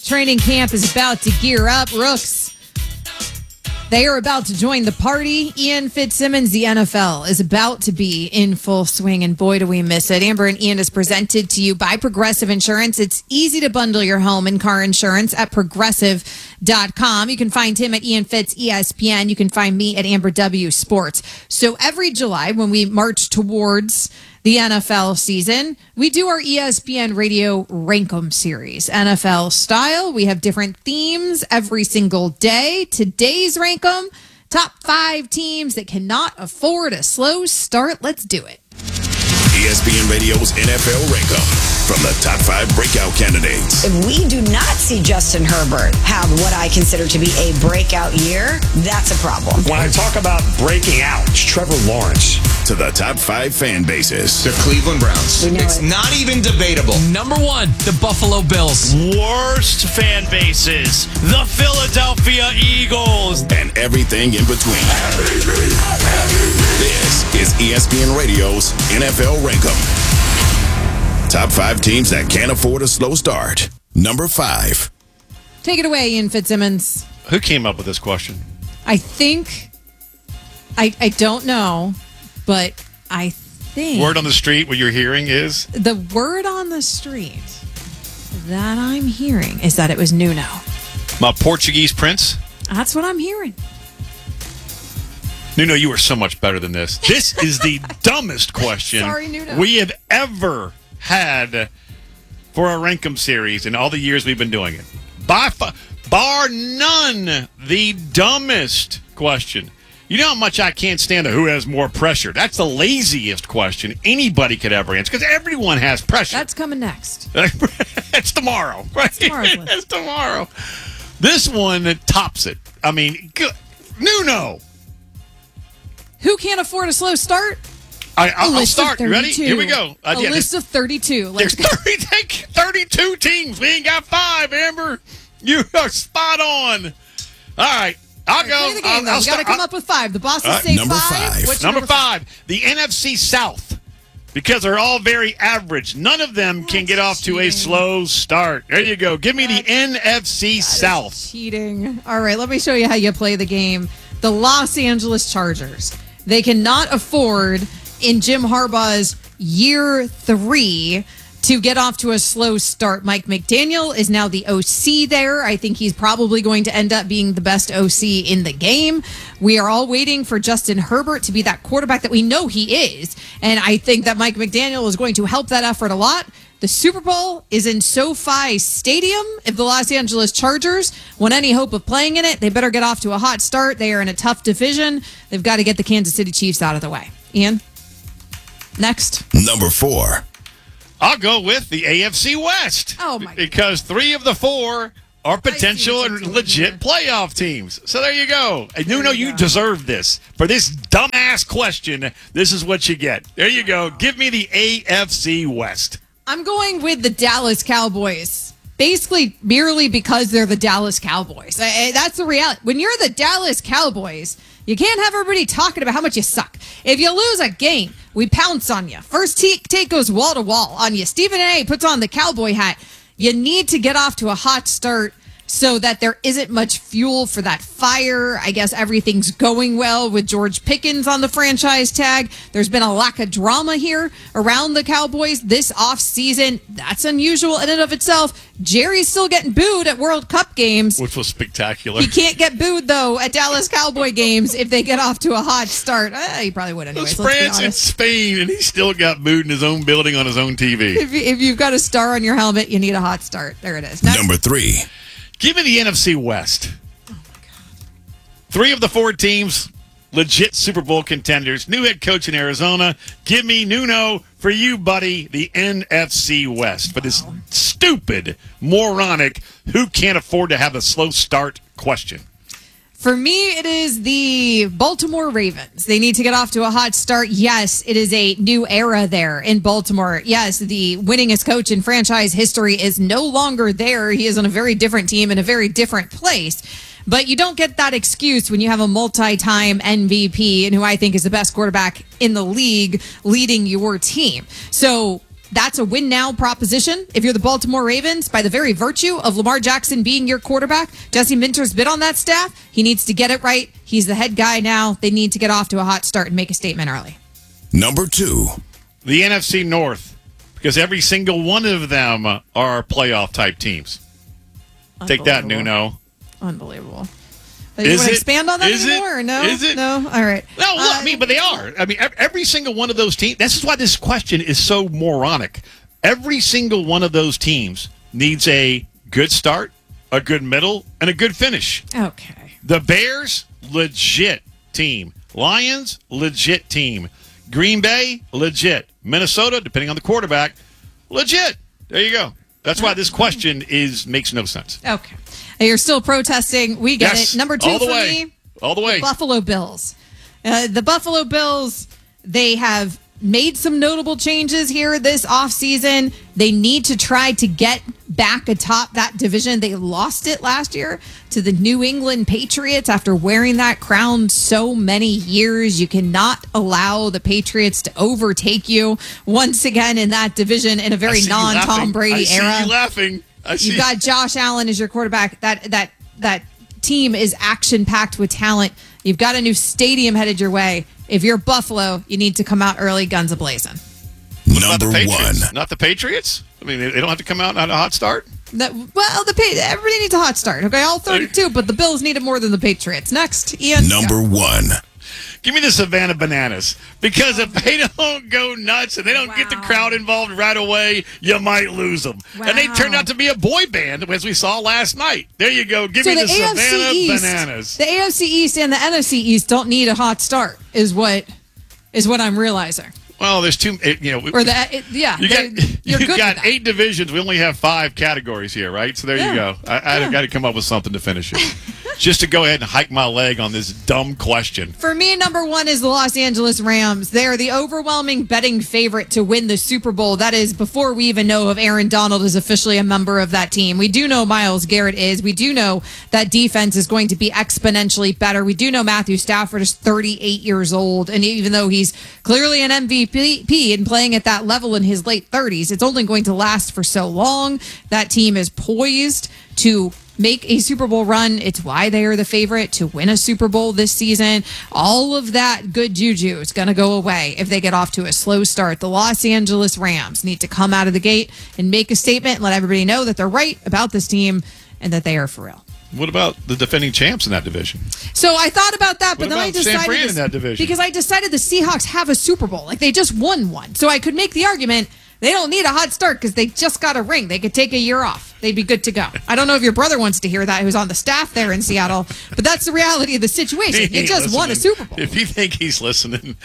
Training camp is about to gear up. Rooks, they are about to join the party. Ian Fitzsimmons, the NFL, is about to be in full swing, and boy, do we miss it. Amber and Ian is presented to you by Progressive Insurance. It's easy to bundle your home and car insurance at Progressive.com. You can find him at Ian Fitz ESPN. You can find me at Amber W Sports. So every July, when we march towards the NFL season, we do our ESPN Radio Rankum series, NFL style. We have different themes every single day. Today's Rankum, top 5 teams that cannot afford a slow start. Let's do it. ESPN Radio's NFL Rankum. From the top 5 breakout candidates. If we do not see Justin Herbert have what I consider to be a breakout year, that's a problem. When I talk about breaking out, it's Trevor Lawrence. To the top 5 fan bases. The Cleveland Browns. It's not even debatable. Number 1, the Buffalo Bills. Worst fan bases, the Philadelphia Eagles. And everything in between. This is ESPN Radio's NFL Rankum. Top 5 teams that can't afford a slow start. Number 5. Take it away, Ian Fitzsimmons. Who came up with this question? I think, I don't know, but I think. Word on the street, what you're hearing is? The word on the street that I'm hearing is that it was Nuno. My Portuguese prince? That's what I'm hearing. Nuno, you are so much better than this. This is the dumbest question Sorry, Nuno. we have ever had for our Rankum series in all the years we've been doing it. Bar none, the dumbest question. You know how much I can't stand who has more pressure. That's the laziest question anybody could ever answer, because everyone has pressure. That's coming next. It's tomorrow, right? It's tomorrow. This one tops it. I mean, Nuno. Who can't afford a slow start? I'll start. You ready? Here we go. A list of 32. There's 32 teams. We ain't got 5, Amber. You are spot on. All right. I'll go. We got to come up with 5. The bosses say number 5. What's number 5? The NFC South. Because they're all very average. None of them can get off to a slow start. There you go. Give me the NFC South. Cheating. All right. Let me show you how you play the game. The Los Angeles Chargers. They cannot afford, in Jim Harbaugh's year 3, to get off to a slow start. Mike McDaniel is now the OC there. I think he's probably going to end up being the best OC in the game. We are all waiting for Justin Herbert to be that quarterback that we know he is. And I think that Mike McDaniel is going to help that effort a lot. The Super Bowl is in SoFi Stadium. If the Los Angeles Chargers want any hope of playing in it, they better get off to a hot start. They are in a tough division. They've got to get the Kansas City Chiefs out of the way. Ian, next. Number 4. I'll go with the AFC West. Oh, my God. Because 3 of the 4 are potential and legit playoff teams. So there you go. Nuno, you deserve this. For this dumbass question, this is what you get. There you go. Give me the AFC West. I'm going with the Dallas Cowboys. Basically, merely because they're the Dallas Cowboys. That's the reality. When you're the Dallas Cowboys, you can't have everybody talking about how much you suck. If you lose a game, we pounce on you. First take goes wall to wall on you. Stephen A. puts on the cowboy hat. You need to get off to a hot start so that there isn't much fuel for that fire. I guess everything's going well with George Pickens on the franchise tag. There's been a lack of drama here around the Cowboys this offseason. That's unusual in and of itself. Jerry's still getting booed at World Cup games. Which was spectacular. He can't get booed, though, at Dallas Cowboy games if they get off to a hot start. He probably would anyways. It's France and Spain, and he still got booed in his own building on his own TV. If you've got a star on your helmet, you need a hot start. There it is. Next. Number 3. Give me the NFC West. Oh, my God. 3 of the 4 teams, legit Super Bowl contenders. New head coach in Arizona. Give me Nuno for you, buddy, the NFC West. For this stupid, moronic, who can't afford to have a slow start question. For me, it is the Baltimore Ravens. They need to get off to a hot start. Yes, it is a new era there in Baltimore. Yes, the winningest coach in franchise history is no longer there. He is on a very different team in a very different place. But you don't get that excuse when you have a multi-time MVP and who I think is the best quarterback in the league leading your team. So that's a win now proposition. If you're the Baltimore Ravens, by the very virtue of Lamar Jackson being your quarterback, Jesse Minter's been on that staff. He needs to get it right. He's the head guy now. They need to get off to a hot start and make a statement early. Number 2. The NFC North, because every single one of them are playoff type teams. Take that, Nuno. Unbelievable. You want to expand on that anymore, or no? Is it? No? All right. No, look, but they are. I mean, every single one of those teams, this is why this question is so moronic. Every single one of those teams needs a good start, a good middle, and a good finish. Okay. The Bears, legit team. Lions, legit team. Green Bay, legit. Minnesota, depending on the quarterback, legit. There you go. That's why this question makes no sense. Okay. You're still protesting. We get it. Number 2 for me. All the way. Buffalo Bills. The Buffalo Bills, they have made some notable changes here this offseason. They need to try to get back atop that division. They lost it last year to the New England Patriots after wearing that crown so many years. You cannot allow the Patriots to overtake you once again in that division in a very non-Tom Brady era. I see you laughing. You've got Josh Allen as your quarterback. That team is action-packed with talent. You've got a new stadium headed your way. If you're Buffalo, you need to come out early, guns a-blazing. Number 1. Not the Patriots? I mean, they don't have to come out on a hot start? Everybody needs a hot start. Okay, all 32, but the Bills need it more than the Patriots. Next, Ian. Number 1. Give me the Savannah Bananas. Because if they don't go nuts and they don't get the crowd involved right away, you might lose them. Wow. And they turned out to be a boy band, as we saw last night. There you go. Give me the Savannah Bananas. The AFC East and the NFC East don't need a hot start, is what I'm realizing. Well, there's two. You're good. You got 8 divisions. We only have 5 categories here, right? So there you go. I got to come up with something to finish it. Just to go ahead and hike my leg on this dumb question. For me, number 1 is the Los Angeles Rams. They are the overwhelming betting favorite to win the Super Bowl. That is before we even know if Aaron Donald is officially a member of that team. We do know Myles Garrett is. We do know that defense is going to be exponentially better. We do know Matthew Stafford is 38 years old. And even though he's clearly an MVP and playing at that level in his late 30s, it's only going to last for so long. That team is poised to make a Super Bowl run. It's why they are the favorite to win a Super Bowl this season. All of that good juju is going to go away if they get off to a slow start. The Los Angeles Rams need to come out of the gate and make a statement and let everybody know that they're right about this team and that they are for real. What about the defending champs in that division? So I thought about that, but then I decided San Fran in that division? Because I decided the Seahawks have a Super Bowl. Like, they just won one. So I could make the argument they don't need a hot start because they just got a ring. They could take a year off. They'd be good to go. I don't know if your brother wants to hear that, who's on the staff there in Seattle, but that's the reality of the situation. You just won a Super Bowl. If you think he's listening,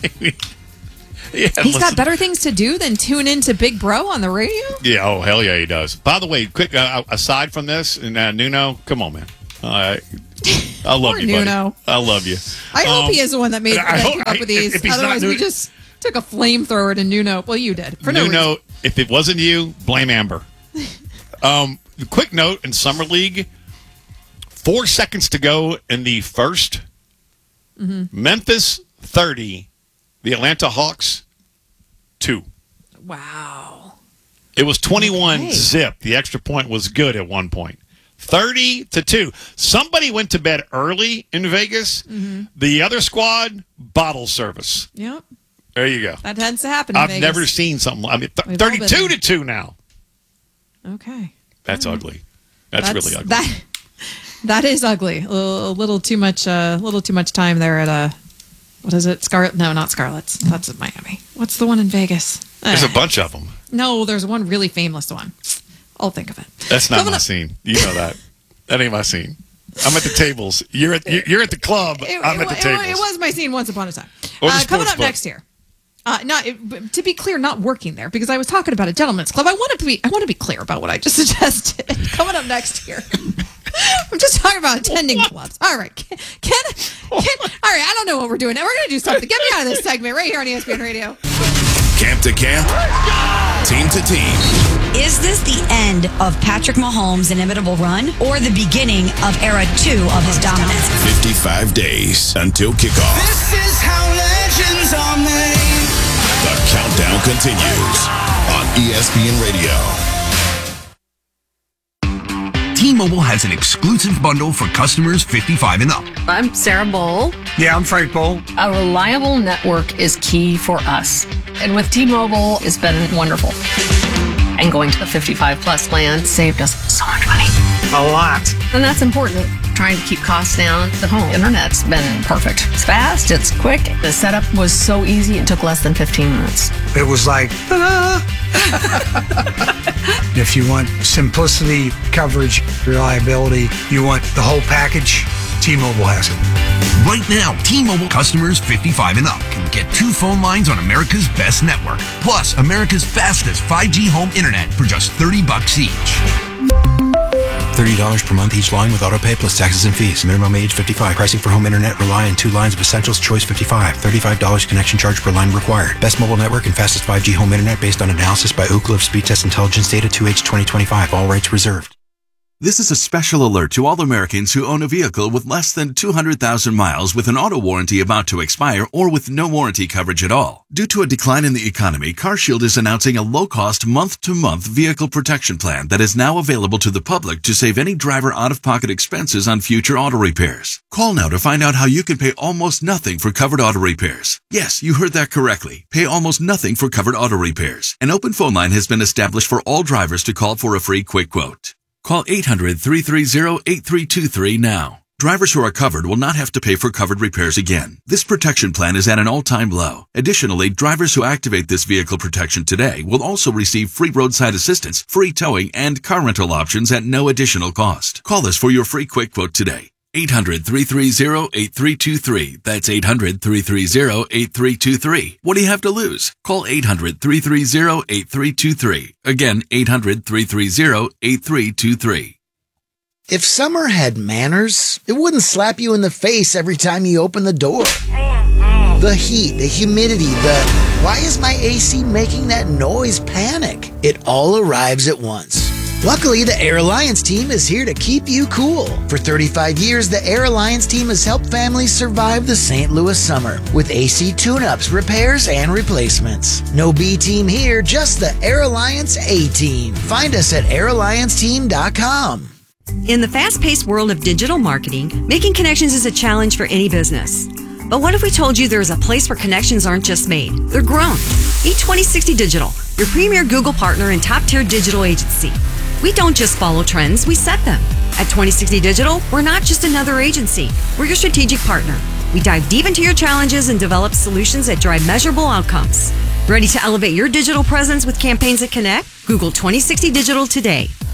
he's got better things to do than tune into Big Bro on the radio? Yeah, oh, hell yeah, he does. By the way, quick, aside from this, and Nuno, come on, man. I love you, Nuno. buddy. I love you. I hope he is the one that came up with these. Otherwise, we just took a flamethrower to Nuno. Well, you did. For no Nuno, reason. if it wasn't you, blame Amber. Quick note in Summer League, 4 seconds to go in the first. Memphis 30, the Atlanta Hawks 2. Wow. It was 21-zip. The extra point was good at one point. 30-2. Somebody went to bed early in Vegas. The other squad, bottle service. Yep. There you go. That tends to happen in I've Vegas. never seen something. I mean, 32-2 now. Okay. That's ugly. That's really ugly. That is ugly. A little too much time there at what is it? No, not Scarlett's. That's at Miami. What's the one in Vegas? There's a bunch of them. No, there's one really famous one. I'll think of it. That's not my scene. You know that. That ain't my scene. I'm at the tables. You're at the club. I'm at the tables. It was my scene once upon a time. Coming up next here. To be clear, not working there because I was talking about a gentleman's club. I want to be clear about what I just suggested. Coming up next here. I'm just talking about attending clubs. All right. All right, I don't know what we're doing now. We're going to do something. Get me out of this segment right here on ESPN Radio. Camp to camp, team to team. Is this the end of Patrick Mahomes' inimitable run or the beginning of era 2 of his dominance? 55 days until kickoff. This is how legends are made. The countdown continues. on ESPN Radio. T-Mobile has an exclusive bundle for customers 55 and up. I'm Sarah Bowl. Yeah, I'm Frank Bowl. A reliable network is key for us. And with T-Mobile, it's been wonderful. And going to the 55 plus plan saved us so much money. A lot. And that's important. Trying to keep costs down. The home internet's been perfect. It's fast, it's quick. The setup was so easy, it took less than 15 minutes. It was like, If you want simplicity, coverage, reliability, you want the whole package, T-Mobile has it. Right now, T-Mobile customers 55 and up can get 2 phone lines on America's best network, plus America's fastest 5G home internet for just $30 each. $30 per month each line with autopay plus taxes and fees. Minimum age 55. Pricing for home internet rely on 2 lines of Essentials Choice 55. $35 connection charge per line required. Best mobile network and fastest 5G home internet based on analysis by Ookla of Speed Test Intelligence data 2H 2025. All rights reserved. This is a special alert to all Americans who own a vehicle with less than 200,000 miles with an auto warranty about to expire or with no warranty coverage at all. Due to a decline in the economy, CarShield is announcing a low-cost month-to-month vehicle protection plan that is now available to the public to save any driver out-of-pocket expenses on future auto repairs. Call now to find out how you can pay almost nothing for covered auto repairs. Yes, you heard that correctly. Pay almost nothing for covered auto repairs. An open phone line has been established for all drivers to call for a free quick quote. Call 800-330-8323 now. Drivers who are covered will not have to pay for covered repairs again. This protection plan is at an all-time low. Additionally, drivers who activate this vehicle protection today will also receive free roadside assistance, free towing, and car rental options at no additional cost. Call us for your free quick quote today. 800-330-8323. That's 800-330-8323. What do you have to lose? Call 800-330-8323. Again, 800-330-8323. If summer had manners, it wouldn't slap you in the face every time you open the door. The heat, the humidity, why is my AC making that noise panic? It all arrives at once. Luckily, the Air Alliance team is here to keep you cool. For 35 years, the Air Alliance team has helped families survive the St. Louis summer with AC tune-ups, repairs, and replacements. No B team here, just the Air Alliance A team. Find us at airallianceteam.com. In the fast-paced world of digital marketing, making connections is a challenge for any business. But what if we told you there's a place where connections aren't just made, they're grown? Meet 2060 Digital, your premier Google partner and top-tier digital agency. We don't just follow trends, we set them. At 2060 Digital, we're not just another agency. We're your strategic partner. We dive deep into your challenges and develop solutions that drive measurable outcomes. Ready to elevate your digital presence with campaigns that connect? Google 2060 Digital today.